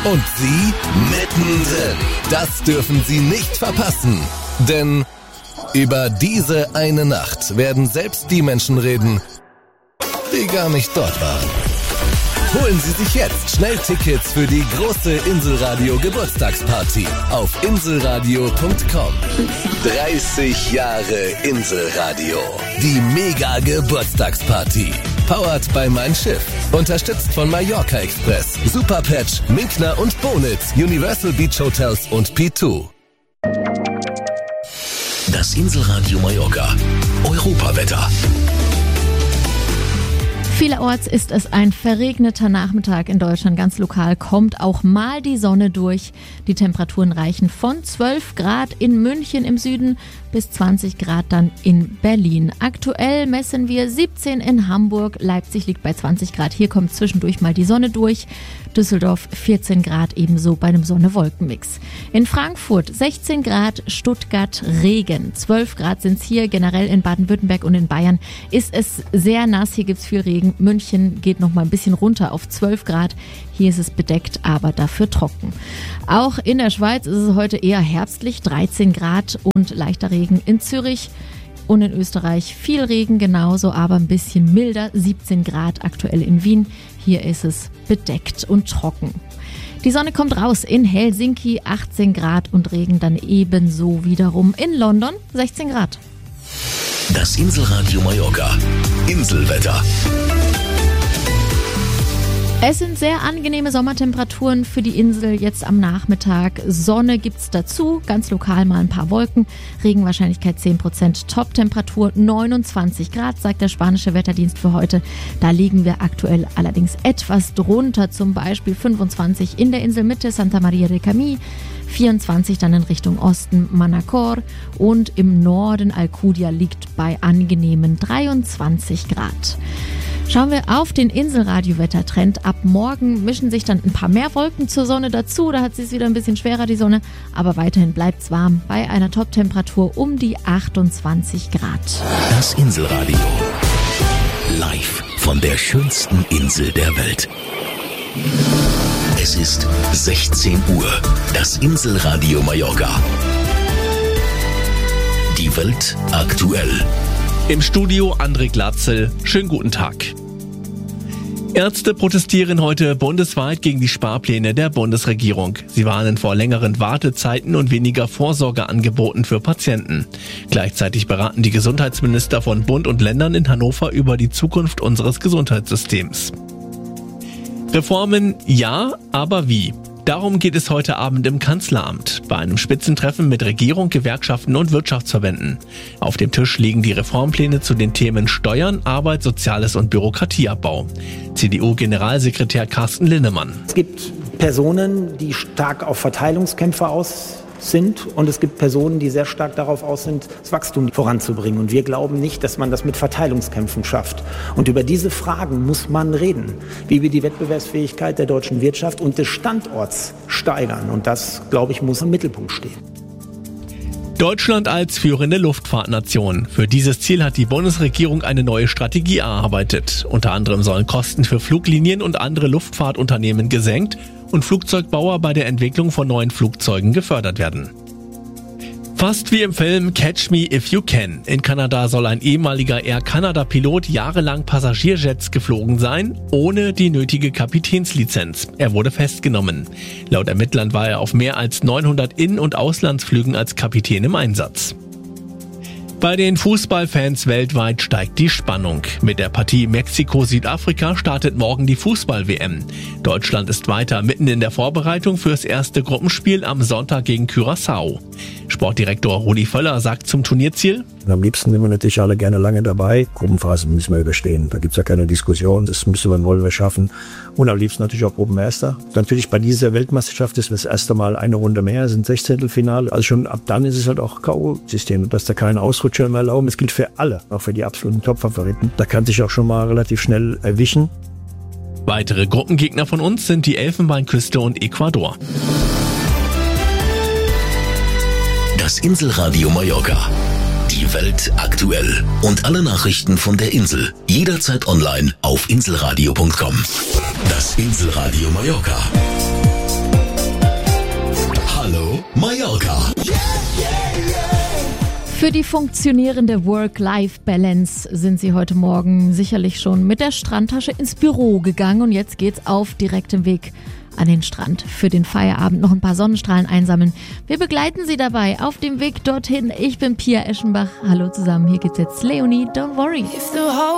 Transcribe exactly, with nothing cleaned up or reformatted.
Und Sie mittendrin. Das dürfen Sie nicht verpassen. Denn über diese eine Nacht werden selbst die Menschen reden, die gar nicht dort waren. Holen Sie sich jetzt schnell Tickets für die große Inselradio Geburtstagsparty auf inselradio punkt com. dreißig Jahre Inselradio. Die mega Geburtstagsparty. Powered by Mein Schiff. Unterstützt von Mallorca Express, Superpatch, Minkner und Bonitz, Universal Beach Hotels und P zwei. Das Inselradio Mallorca. Europawetter. Vielerorts ist es ein verregneter Nachmittag in Deutschland. Ganz lokal kommt auch mal die Sonne durch. Die Temperaturen reichen von zwölf Grad in München im Süden bis zwanzig Grad dann in Berlin. Aktuell messen wir siebzehn in Hamburg. Leipzig liegt bei zwanzig Grad. Hier kommt zwischendurch mal die Sonne durch. Düsseldorf vierzehn Grad, ebenso bei einem Sonne-Wolken-Mix. In Frankfurt sechzehn Grad, Stuttgart Regen. zwölf Grad sind es hier. Generell in Baden-Württemberg und in Bayern ist es sehr nass. Hier gibt es viel Regen. München geht noch mal ein bisschen runter auf zwölf Grad. Hier ist es bedeckt, aber dafür trocken. Auch in der Schweiz ist es heute eher herbstlich, dreizehn Grad und leichter Regen in Zürich. Und in Österreich viel Regen genauso, aber ein bisschen milder, siebzehn Grad aktuell in Wien. Hier ist es bedeckt und trocken. Die Sonne kommt raus in Helsinki, achtzehn Grad und Regen dann ebenso wiederum in London, sechzehn Grad. Das Inselradio Mallorca. Inselwetter. Es sind sehr angenehme Sommertemperaturen für die Insel jetzt am Nachmittag. Sonne gibt's dazu, ganz lokal mal ein paar Wolken, Regenwahrscheinlichkeit zehn Prozent, Top-Temperatur neunundzwanzig Grad, sagt der spanische Wetterdienst für heute. Da liegen wir aktuell allerdings etwas drunter, zum Beispiel fünfundzwanzig in der Inselmitte, Santa Maria de Camí, vierundzwanzig dann in Richtung Osten, Manacor und im Norden Alcudia liegt bei angenehmen dreiundzwanzig Grad. Schauen wir auf den Inselradio-Wettertrend. Ab morgen mischen sich dann ein paar mehr Wolken zur Sonne dazu. Da hat sie es wieder ein bisschen schwerer, die Sonne. Aber weiterhin bleibt es warm bei einer Top-Temperatur um die achtundzwanzig Grad. Das Inselradio. Live von der schönsten Insel der Welt. Es ist sechzehn Uhr. Das Inselradio Mallorca. Die Welt aktuell. Im Studio André Glatzel. Schönen guten Tag. Ärzte protestieren heute bundesweit gegen die Sparpläne der Bundesregierung. Sie warnen vor längeren Wartezeiten und weniger Vorsorgeangeboten für Patienten. Gleichzeitig beraten die Gesundheitsminister von Bund und Ländern in Hannover über die Zukunft unseres Gesundheitssystems. Reformen ja, aber wie? Darum geht es heute Abend im Kanzleramt, bei einem Spitzentreffen mit Regierung, Gewerkschaften und Wirtschaftsverbänden. Auf dem Tisch liegen die Reformpläne zu den Themen Steuern, Arbeit, Soziales und Bürokratieabbau. C D U-Generalsekretär Carsten Linnemann. Es gibt Personen, die stark auf Verteilungskämpfe aus sind und es gibt Personen, die sehr stark darauf aus sind, das Wachstum voranzubringen. Und wir glauben nicht, dass man das mit Verteilungskämpfen schafft. Und über diese Fragen muss man reden, wie wir die Wettbewerbsfähigkeit der deutschen Wirtschaft und des Standorts steigern. Und das, glaube ich, muss im Mittelpunkt stehen. Deutschland als führende Luftfahrtnation. Für dieses Ziel hat die Bundesregierung eine neue Strategie erarbeitet. Unter anderem sollen Kosten für Fluglinien und andere Luftfahrtunternehmen gesenkt und Flugzeugbauer bei der Entwicklung von neuen Flugzeugen gefördert werden. Fast wie im Film Catch Me If You Can. In Kanada soll ein ehemaliger Air Canada-Pilot jahrelang Passagierjets geflogen sein, ohne die nötige Kapitänslizenz. Er wurde festgenommen. Laut Ermittlern war er auf mehr als neunhundert In- und Auslandsflügen als Kapitän im Einsatz. Bei den Fußballfans weltweit steigt die Spannung. Mit der Partie Mexiko-Südafrika startet morgen die Fußball-W M. Deutschland ist weiter mitten in der Vorbereitung fürs erste Gruppenspiel am Sonntag gegen Curaçao. Sportdirektor Rudi Völler sagt zum Turnierziel: Am liebsten sind wir natürlich alle gerne lange dabei. Gruppenphase müssen wir überstehen. Da gibt's ja keine Diskussion. Das müssen wir, wollen wir schaffen. Und am liebsten natürlich auch Gruppenerster. Natürlich bei dieser Weltmeisterschaft ist das erste Mal eine Runde mehr, sind Sechzehntelfinale. Also schon ab dann ist es halt auch K O-System. Dass da keine Ausrutscher mehr erlauben. Das gilt für alle, auch für die absoluten Top-Favoriten. Da kann sich auch schon mal relativ schnell erwischen. Weitere Gruppengegner von uns sind die Elfenbeinküste und Ecuador. Das Inselradio Mallorca. Die Welt aktuell. Und alle Nachrichten von der Insel. Jederzeit online auf inselradio punkt com. Das Inselradio Mallorca. Für die funktionierende Work-Life-Balance sind Sie heute Morgen sicherlich schon mit der Strandtasche ins Büro gegangen und jetzt geht's auf direktem Weg an den Strand. Für den Feierabend noch ein paar Sonnenstrahlen einsammeln. Wir begleiten Sie dabei auf dem Weg dorthin. Ich bin Pia Eschenbach. Hallo zusammen, hier geht's jetzt Leonie, Don't Worry.